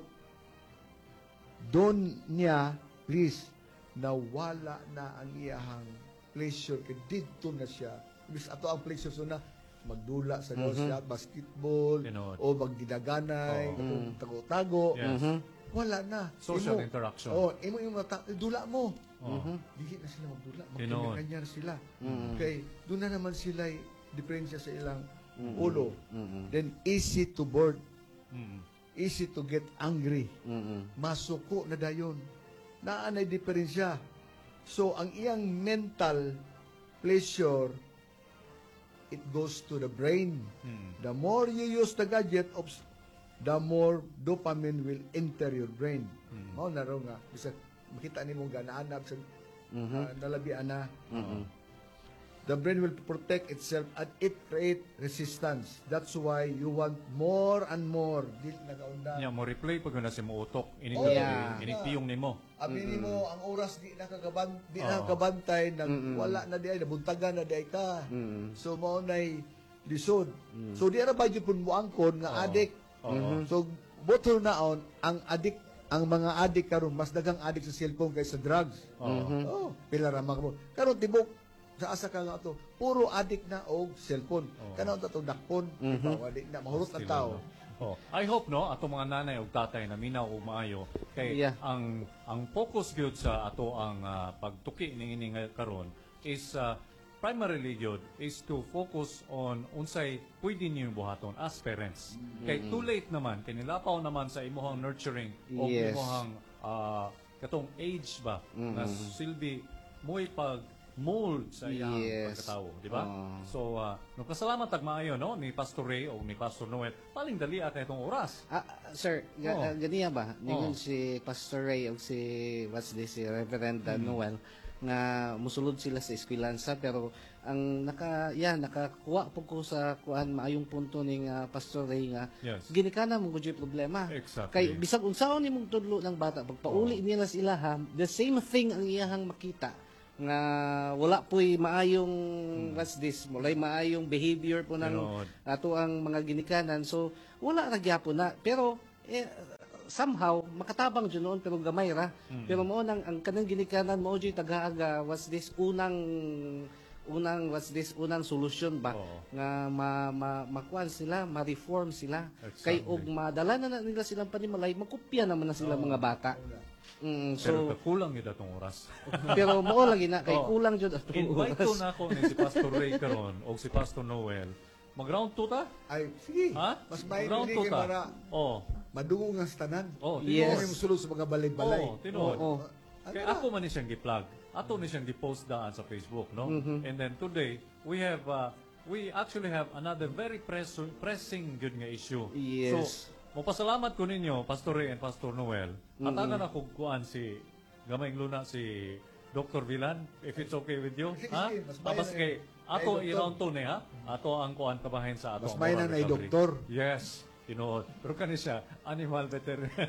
don niya, please, nawala na ang iyahang pleasure. Kaya dito na siya. Bis ato ang pleasure so na magdula sa mm siya, basketball, Tinuod. o magdidaganay, Oo. o tago-tago. Yes. Mhm. Wala na. Social Imo- interaction. Oh, imo yung mata, dula mo. Oh. Dili na sila magdula. Tinuod. Magkanya na sila. Mhm. Okay, doon na naman sila diferensya sa ilang ulo. Mhm. Then easy to bored, Mm. easy to get angry. Mhm. Masuko na dayon. Naanay diferensya. So ang iyang mental pleasure, it goes to the brain. Mm. The more you use the gadget, obs- the more dopamine will enter your brain. Mm. Mao na raw nga bisa makita nimo ganaanap sa Mhm. uh, nalabi ana. Mhm. The brain will protect itself and it create resistance. That's why you want more and more. Dili nagaunda. Nya mo replay pag na si mo utok ini Oh, yeah. ini tiyong nimo. Abi nimo ang oras di nakagaban di Oo. nakagabantay nag Mm-mm. wala na di ay nabuntagan na di ay ka. Mhm. So mao nay lisod. So di ra ba jud pun mo angkon nga Oo. adik. Oo. So boto naon ang adik ang mga adik karon mas dagang adik sa cellphone kaysa drugs. Oo. Oh, pila ra mga mo. Karon tibok sa asa ka nga to, puro adik na og cellphone. Oo. Kanaon ta to dakpon, di ba? Wali na mahurot ang Still, tao. no? Oh, I hope no ato mga nanay ug tatay na minaw ug maayo kay Yeah. ang ang focus gyud sa ato ang ah, pagtuki ning ini nga karon is ah, primarily gyud is to focus on unsay pwede niyo buhaton as parents. Kay too late naman kay nilapaw naman sa imuhang nurturing o Yes. imuhang ah, katong age ba na silbi mo'y pag mold sa iyang Yes. pagkatao, di ba? Ah. So, uh, nagpasalamat tag maayo no ni Pastor Ray o ni Pastor Noel. Paling dali at itong oras. Ah, ah, sir, ga, Oh. ah, ganiya ba? Ningon Oh. si Pastor Ray o si, what's this, si Reverend uh, Hmm. Noel, nga musulod sila sa eskwilansa pero ang naka yeah nakakuha po ko sa kuan maayong punto ning ah, Pastor Ray nga Yes. ginikana mo gud yung problema. Exactly. Kay bisag unsaon nimong tudlo ng bata pagpauli nila sila ha, the same thing ang iyahang makita nga wala po'y maayong what's this, walay maayong behavior po ng Tinuod. ato ang mga ginikanan. So wala ra gyapon na, pero eh, somehow makatabang jud noon pero gamay ra. Pero mao nang ang kanang ginikanan mao jud tagaaga what's this unang unang what's this unang solusyon ba Oo. nga ma, ma makuan sila, ma-reform sila. Kay Exactly. og madala na, na nila silang panimalay, makopya naman na sila mga bata. Mm, Pero so kulang yun atong oras. pero mao lagi na kay Oh. kulang jud atong Invite oras. ko na ako ni si Pastor Ray karon o si Pastor Noel. Mag-round two ta? Ay, sige. Ha? Mas may Mag-round pinigil two ta. para Oh. madungong ang tanan. Oh, Yes. Yes. Yung sulod sa mga balay-balay. Oh, tinuod. Oo. Kaya ako man ni siyang gi-plug. Ato ni siyang gi-post daan sa Facebook, no? Mm-hmm. And then today, we have uh, we actually have another very press, pressing good nga issue. Yes. So, mapasalamat ko ninyo, Pastor Ray and Pastor Noel. At mm ako kuan si Gamayng Luna si Doctor Villan, if it's okay with you. Sige, ha? sige, mas Ah, bayan bas na kay eh. ato Ay, i-round to ni ha. Ato ang kuan kabahin sa ato. Mas ang bayan moral na na recovery. doktor. Yes. Tinuod. Pero kani siya, animal veterinarian.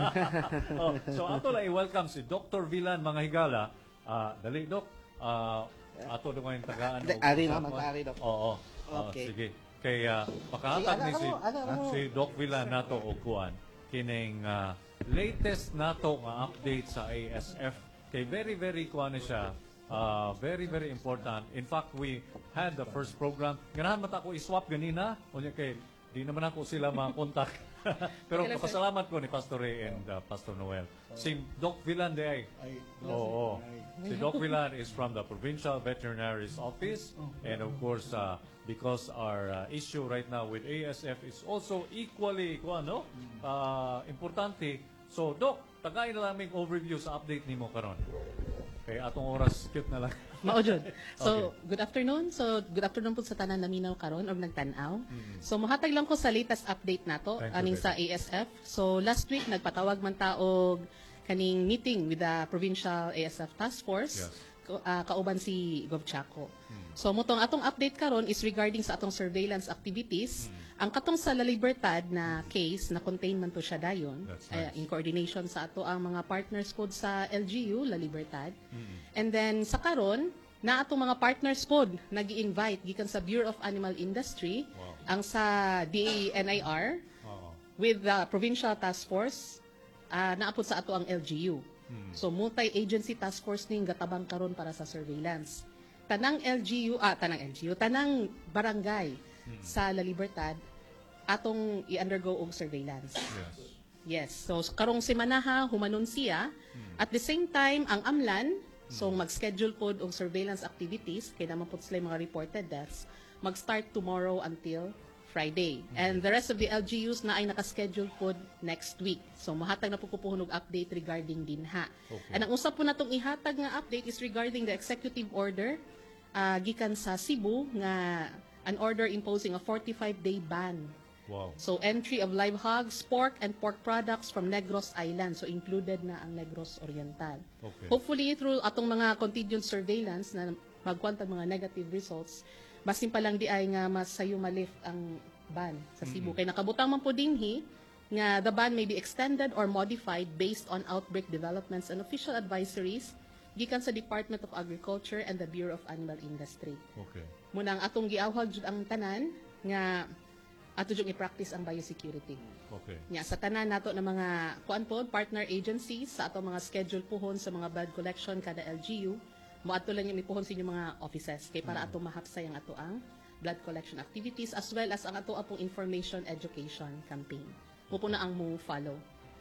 oh, so ato lang i-welcome si Doctor Villan mga higala. Ah, dali Doc. Ah, ato naman yung tagaan. Di, og- ari na, mag-ari, Doc. Oo. Ah, Okay. sige. Kaya makahatag Sige, ni ano, si, ano, ano, ano? si Doc Villan nato og kuan kining ah, latest nato nga update sa A S F. Kay very very kuan ni siya. ah, very very important. In fact, we had the first program. Ganahan mata ko i-swap ganina. Unya kay di naman ako sila ma-contact. Pero pasalamat ko ni Pastor Ray and uh, Pastor Noel. Si Doc Villan de ay. Ay, Oo. Si Doc Villan is from the Provincial Veterinary's Office. And of course, uh, because our uh, issue right now with A S F is also equally kuan, no? Uh, importante. So, Doc, tagay na lang overview sa update nimo karon. Kay atong oras cute na lang. Mao jud. So, good afternoon. So, good afternoon po sa tanan naminaw karon or nagtan-aw. So, mohatag lang ko sa latest update nato Thank you, aning baby. sa A S F. So, last week nagpatawag man ta og kaning meeting with the Provincial A S F Task Force. Yes. Ko- ah, kauban si Gov Chaco. So, motong atong update karon is regarding sa atong surveillance activities. Ang katong sa La Libertad na case na contain man to siya dayon That's eh, nice. in coordination sa ato ang mga partners pod sa L G U La Libertad. And then sa karon na atong mga partners pod nag-invite gikan sa Bureau of Animal Industry ang sa D A N I R Oo. with the Provincial Task Force uh, naapod sa ato ang L G U. So multi-agency task force ning gatabang karon para sa surveillance. Tanang L G U, ah tanang L G U, tanang barangay sa La Libertad atong i-undergo og surveillance. Yes. Yes. So karong semana humanon siya. At the same time ang Amlan so mag-schedule pod og surveillance activities kay naman pod sila yung mga reported deaths mag-start tomorrow until Friday. And the rest of the L G Us na ay naka-schedule pod next week. So mahatag na po ko po update regarding dinha. Okay. And ang usap po natong ihatag nga update is regarding the executive order ah, gikan sa Cebu nga an order imposing a forty-five day ban. Wow. So entry of live hogs, pork, and pork products from Negros Island. So included na ang Negros Oriental. Okay. Hopefully through atong mga continued surveillance na magkwantang mga negative results, basin pa lang di ay nga mas sayo malift ang ban sa Cebu. Kay nakabutang man po dinhi nga the ban may be extended or modified based on outbreak developments and official advisories gikan sa Department of Agriculture and the Bureau of Animal Industry. Okay. Muna ang atong giawhag jud ang tanan nga ato jud i-practice ang biosecurity. Okay. Nya sa tanan nato na mga kuan pod partner agencies sa ato mga schedule puhon sa mga blood collection kada L G U, moadto lang yung ipuhon sa inyong mga offices kay para ato mahapsay ang ato ang blood collection activities as well as ang ato apong information education campaign. Mupo na ang mo follow.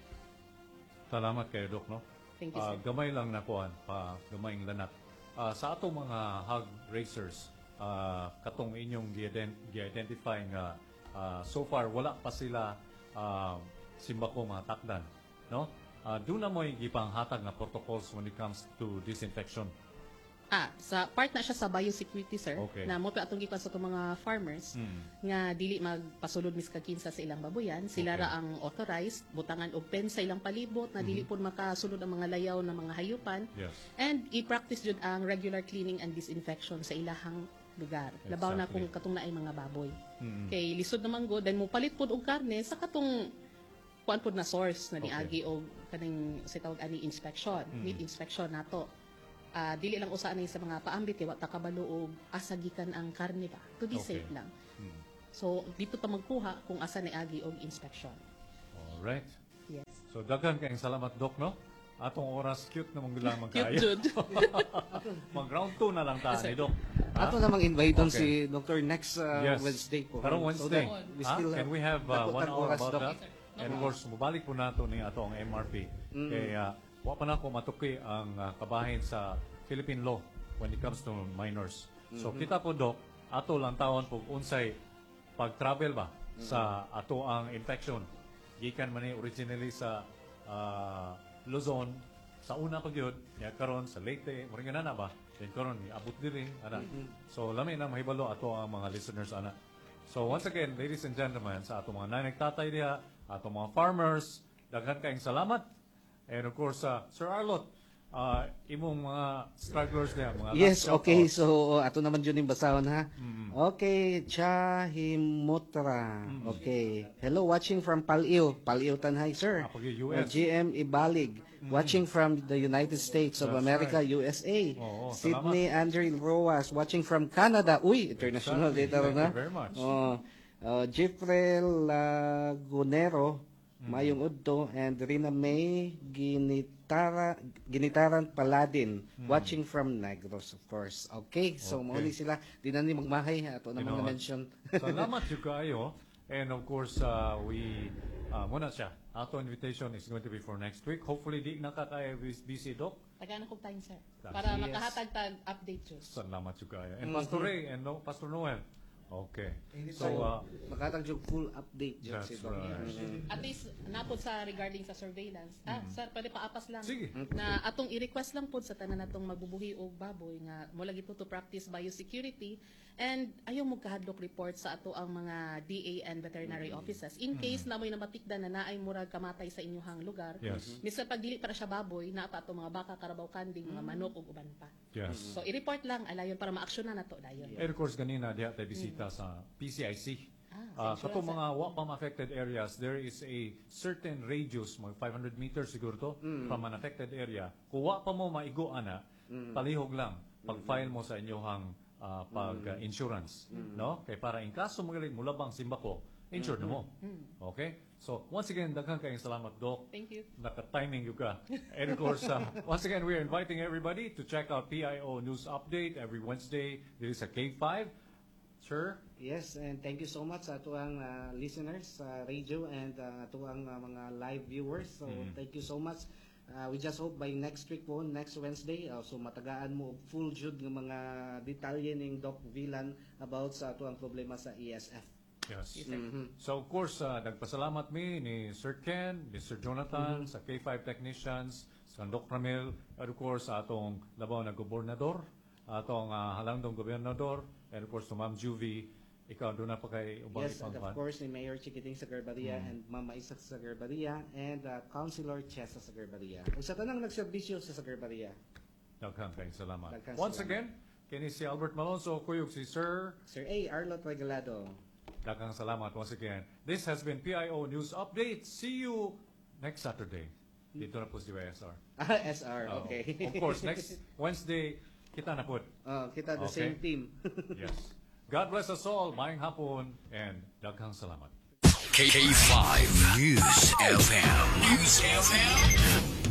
Salamat kayo, Doc, no? Thank you, Ah, sir. gamay lang na kuan, pa gamayng lanat. Ah, sa atong mga hog racers, ah, katong inyong gi-ident- gi-identify nga ah, so far wala pa sila uh, simbako mga takdan, no? Uh, doon na mo gipanghatag nga protocols when it comes to disinfection. Ah, sa part na siya sa biosecurity, sir. Okay. Na mo pa atong gikan sa itong mga farmers nga dili magpasulod miskakinsa sa ilang baboyan. Sila Okay. ra ang authorized butangan og pen sa ilang palibot na dili pud makasulod ang mga layaw ng mga hayupan. Yes. And i-practice jud ang regular cleaning and disinfection sa ilahang lugar. Labaw na Exactly. kung katong naay mga baboy. Kay lisod naman go then mo palit pud og karne sa katong kuan pud na source na niagi og kaning sa tawag ani inspection, meat inspection nato. ah, dili lang usa na sa mga paambit kay wa ta kabalo og asa gikan ang karne ba to be Okay. safe lang. Hmm. So dito ta magkuha kung asa ni agi og inspection. Alright. Yes. So, daghan kayong salamat, Doc, no? Atong oras, cute na mong lang Cute magkaya. jud. Mag-round two na lang ta Yes, sir. ni Doc. Ha? Ato namang invite doon Okay. si Doctor next uh, Yes. Wednesday po. Karong So Wednesday. that we Ha? still Can have we have uh, dakot one ang hour oras, about Doc. that? And of course, mubalik po nato ni ato ang M R P. Kaya, wa pa na ko matuki ang uh, kabahin sa Philippine law when it comes to minors. So, kita po, Doc, ato lang tawon po unsay pag-travel ba sa ato ang infection. Gikan man ni originally sa uh, Luzon, sa una pa gyud, ya karon sa Leyte, mo ring na ba? Then karon ni abot diri ana. So lami na mahibalo ato ang mga listeners ana. So once again, ladies and gentlemen, sa ato mga nanay nagtatay diha, ato mga farmers, daghan kayong salamat. And of course, uh, Sir Arlot, uh, imong mga strugglers diha, mga Yes, last okay. shoutouts. So, ato naman yun yung basahon, ha? Okay, Chahimutra. Okay. Hello, watching from Paliw. Paliw Tanhay, sir. Ah, pag U S. Uh, G M Ibalig. Watching from the United States of That's America, U S A. Oo, Sydney Andre Roas, watching from Canada. Uy, international Exactly. data rin, ha? Thank you very much. Oh, uh, Jeffrey Lagunero, Mayong Udto, and Rina May Ginitara, Ginitaran Paladin, watching from Negros, of course. Okay, so Okay. mauli sila. Di na ni magmahay, ato na mga Tinood. mention. Salamat yung kayo. And of course, uh, we, uh, muna siya. Ato invitation is going to be for next week. Hopefully, di na ka tayo busy, Doc. Tagaan ako time, sir. Yes. Para makahatag tag update jud. Salamat yung kayo. And Pastor Ray and no, Pastor Noel. Okay. So, So, uh, makatag yung full update dyan That's si Doc. right. Mm. At least napod sa regarding sa surveillance. Ah, sir, pwede paapas lang. Sige. Na atong i-request lang pod sa tanan natong magbubuhi og baboy nga mo lagi po to practice biosecurity and ayaw mo kahadlok report sa ato ang mga D A and veterinary offices in case na mo'y namatikdan na naay murag kamatay sa inyong lugar. Yes. Misal pag dili para siya baboy, na pa ato mga baka, karabaw kanding, mga manok ug uban pa. yes. So i-report lang alayon para ma-actionan nato dayon. And of course, ganina, diha tayo bisita sa P C I C. Ah, Uh, kato mga wa pa affected areas, there is a certain radius, mga five hundred meters siguro to, from an affected area. Kung wa pa mo maigo ana, palihog lang pag-file mo sa inyohang uh, pag-insurance. No? Kay para in kaso magaling mula bang simbako, insured na mo. Okay? So, once again, daghang kayong salamat, Doc. Thank you. Naka-timing yung ka. And of course, uh, once again, we're inviting everybody to check out P I O News Update every Wednesday. There is a K five. Sir? Yes, and thank you so much sa atuang uh, listeners sa radio and uh, atuang uh, mga live viewers. So, thank you so much. Uh, we just hope by next week po, next Wednesday, uh, so matagaan mo full jud ng mga detalye ning Doc Villan about sa atuang problema sa E S F. Yes. Mhm. So of course, uh, nagpasalamat mi ni Sir Ken, Mister Jonathan, sa K five technicians, sa Doc Ramil, at of course sa atong labaw na gobernador, atong uh, halangdong gobernador, and of course to Ma'am Juvie, ikaw doon na pa kay ubang Yes, and of ipangpan. course ni Mayor Chiquiting sa Garbaria and Mama Isa sa Garbaria and uh, Councilor Chesa sa Garbaria. Ug sa tanang nagserbisyo sa sa Garbaria. Daghang kayong salamat. Daghang Once salamat. again, kini si Albert Malonzo, kuyog si Sir. Sir A. Arlot Regalado. Daghang salamat once again. This has been P I O News Update. See you next Saturday. Dito na po si Y S R. Ah, S R, Oo. okay. Of course, next Wednesday, kita na po. Oh, kita the Okay. same team. Yes. God bless us all. Maayong hapon and daghang salamat. K five News F M. News F M.